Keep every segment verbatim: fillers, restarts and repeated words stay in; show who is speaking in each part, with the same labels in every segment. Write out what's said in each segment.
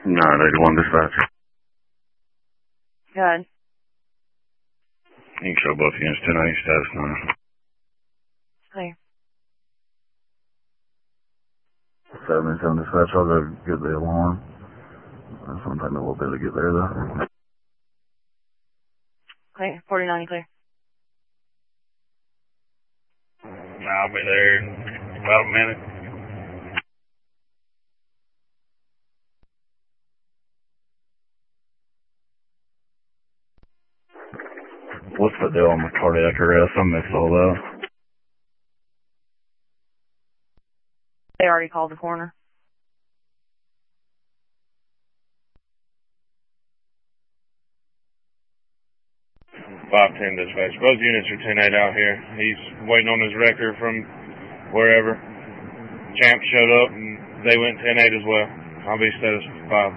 Speaker 1: nine eighty-one dispatch.
Speaker 2: Good.
Speaker 1: You can show both units ten eighty status nine.
Speaker 2: Clear.
Speaker 1: seventy-seven dispatch, I'll go get the alarm. That's gonna take me a little bit to get there though.
Speaker 2: Clear. forty ninety clear.
Speaker 1: I'll be there in about a minute. What's the deal on the cardiac arrest? I missed all that.
Speaker 2: They already called the coroner.
Speaker 3: five ten dispatch. Both units are ten eight out here. He's waiting on his record from wherever. Champ showed up and they went ten eight as well. I'll be status five.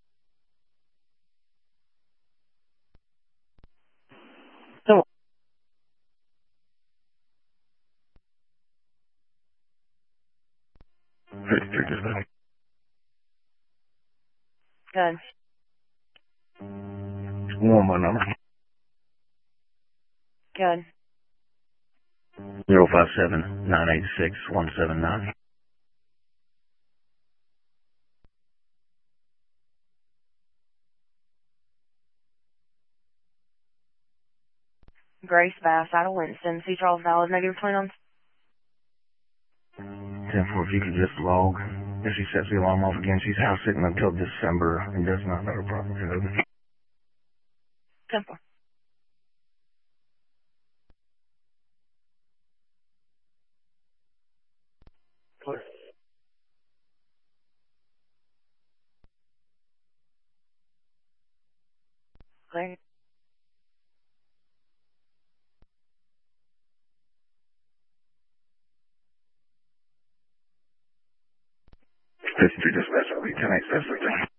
Speaker 2: So,
Speaker 1: fifty-three dispatch.
Speaker 2: good.
Speaker 1: One more number.
Speaker 2: Good.
Speaker 1: zero five seven nine eight six one seven nine.
Speaker 2: Grace Bass out of Winston. C. Charles Valid, negative twenty nine.
Speaker 1: ten four, if you could just log. If she sets the alarm off again, she's house sitting until December and does not know her problem code.
Speaker 2: ten four. Clear. Clear.
Speaker 1: fifty-three dispatch, I'll be ten eight,